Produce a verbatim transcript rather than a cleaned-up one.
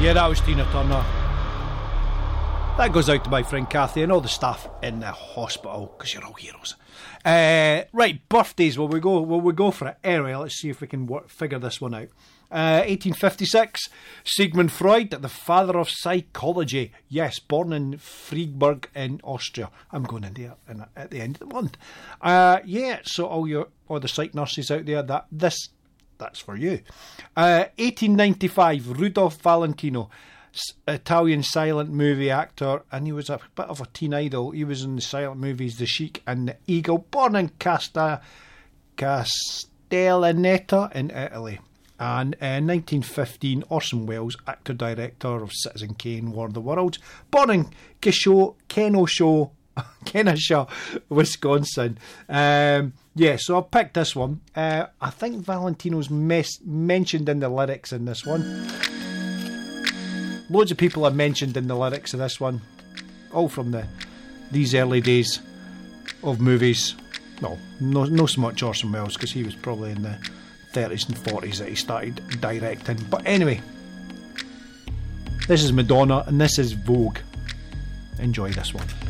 Yeah, that was Tina Turner. That goes out to my friend Kathy and all the staff in the hospital, because you're all heroes. Uh, right, birthdays. Will we go? Will we go for it? Anyway, let's see if we can work, figure this one out. Uh, eighteen fifty-six, Sigmund Freud, the father of psychology. Yes, born in Freiburg in Austria. I'm going in there in, at the end of the month. Uh, yeah, so all your all the psych nurses out there, that this that's for you. Uh, eighteen ninety-five, Rudolph Valentino, Italian silent movie actor, and he was a bit of a teen idol. He was in the silent movies The Sheik and The Eagle, born in Casta, Castellaneta in Italy. And in uh, nineteen fifteen, Orson Welles, actor director of Citizen Kane, War of the Worlds, born in Kenosha, Kenosha, Kenosha, Wisconsin. Um, yeah, so I picked this one. Uh, I think Valentino's mes- mentioned in the lyrics in this one. Loads of people are mentioned in the lyrics of this one, all from the these early days of movies. Well, no, no so much Orson Welles, because he was probably in the thirties and forties that he started directing. But anyway, this is Madonna and this is Vogue. Enjoy this one.